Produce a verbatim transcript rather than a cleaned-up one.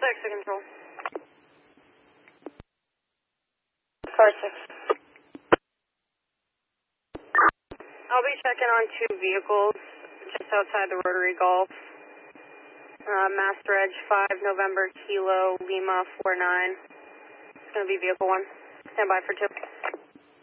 six to control. Car six. I'll be checking on two vehicles just outside the Rotary Golf. Uh, Master Edge five, November Kilo, Lima four nine. It's going to be vehicle one. Stand by for two.